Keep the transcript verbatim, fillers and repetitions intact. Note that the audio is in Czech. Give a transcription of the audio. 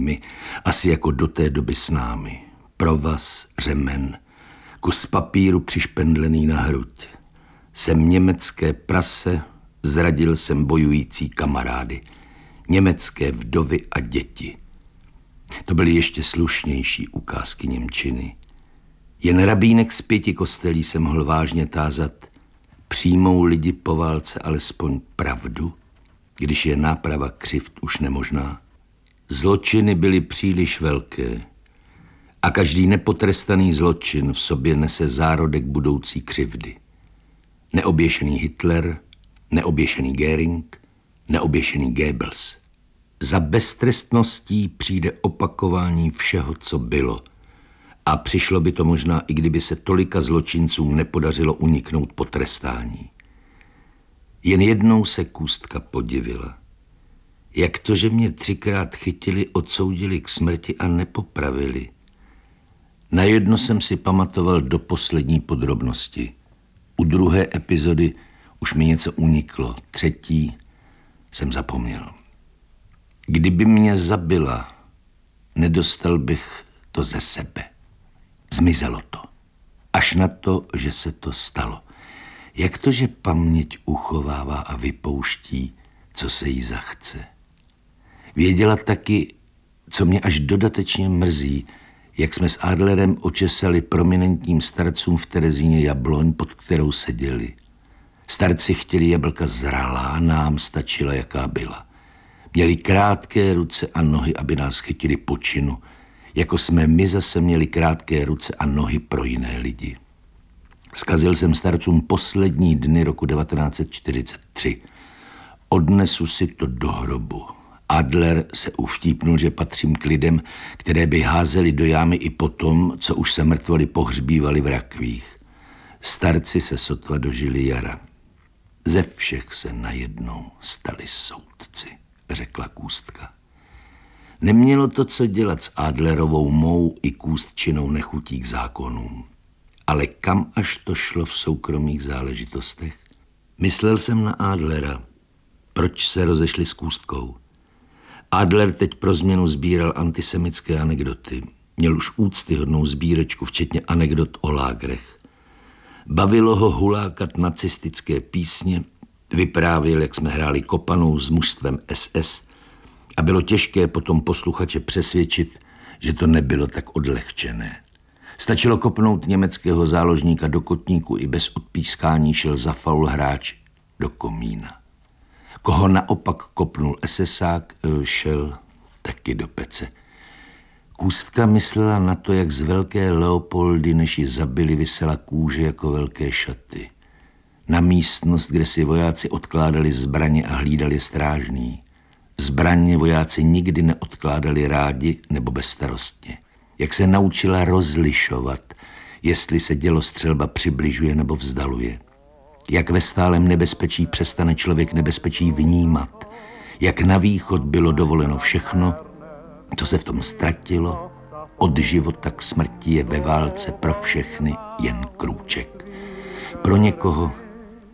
zemi, asi jako do té doby s námi. Provaz, řemen, kus papíru přišpendlený na hruď. Jsem německé prase, zradil jsem bojující kamarády. Německé vdovy a děti. To byly ještě slušnější ukázky němčiny. Jen rabínek z pěti kostelí se mohl vážně tázat, přijmou lidi po válce alespoň pravdu, když je náprava křivd už nemožná. Zločiny byly příliš velké a každý nepotrestaný zločin v sobě nese zárodek budoucí křivdy. Neoběšený Hitler, neoběšený Göring, neoběšený Goebbels. Za beztrestností přijde opakování všeho, co bylo. A přišlo by to možná, i kdyby se tolika zločincům nepodařilo uniknout potrestání. Jen jednou se Kůstka podivila. Jak to, že mě třikrát chytili, odsoudili k smrti a nepopravili? Najedno jsem si pamatoval do poslední podrobnosti. U druhé epizody už mi něco uniklo, třetí jsem zapomněl. Kdyby mě zabila, nedostal bych to ze sebe. Zmizelo to. Až na to, že se to stalo. Jak to, že paměť uchovává a vypouští, co se jí zachce. Věděla taky, co mě až dodatečně mrzí, jak jsme s Adlerem očesali prominentním starcům v Terezíně jabloň, pod kterou seděli. Starci chtěli jablka zralá, nám stačila, jaká byla. Měli krátké ruce a nohy, aby nás chytili po činu, jako jsme my zase měli krátké ruce a nohy pro jiné lidi. Zkazil jsem starcům poslední dny roku devatenáct set čtyřicet tři. Odnesu si to do hrobu. Adler se uvtípnul, že patřím k lidem, které by házeli do jámy i potom, co už se mrtvoli pohřbívali v rakvích. Starci se sotva dožili jara. Ze všech se najednou stali soudci, řekla Kůstka. Nemělo to co dělat s Adlerovou mou i Kůstčinou nechutí k zákonům. Ale kam až to šlo v soukromých záležitostech? Myslel jsem na Adlera. Proč se rozešli s Kůstkou? Adler teď pro změnu sbíral antisemické anekdoty. Měl už úctyhodnou sbírečku, včetně anekdot o lágrech. Bavilo ho hulákat nacistické písně, vyprávěl, jak jsme hráli kopanou s mužstvem S S a bylo těžké potom posluchače přesvědčit, že to nebylo tak odlehčené. Stačilo kopnout německého záložníka do kotníku, i bez odpískání šel za faul hráč do komína. Koho naopak kopnul esesák, šel taky do pece. Kůstka myslela na to, jak z velké Leopoldy, než ji zabili, visela kůže jako velké šaty. Na místnost, kde si vojáci odkládali zbraně a hlídali strážný. Zbraně vojáci nikdy neodkládali rádi nebo bezstarostně. Jak se naučila rozlišovat, jestli se dělostřelba přibližuje nebo vzdaluje. Jak ve stálem nebezpečí přestane člověk nebezpečí vnímat. Jak na východ bylo dovoleno všechno, co se v tom ztratilo, od života k smrti je ve válce pro všechny jen krůček. Pro někoho